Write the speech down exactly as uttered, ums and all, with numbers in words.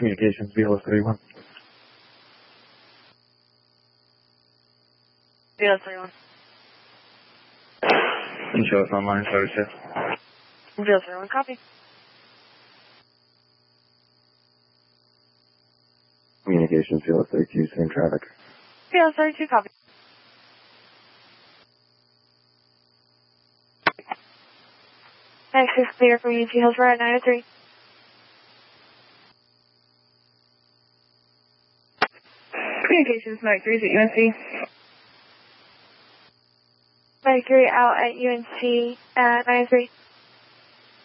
Communications, V L S thirty-one. V L S thirty-one. And show us online, sorry, sir. V L S thirty-one, copy. Communications, V L S thirty-two, same traffic. V L S thirty-two, copy. Access clear for U T Hills Road nine oh three. Communications, Mike three is at U N C. Mike three out at U N C at nine oh three.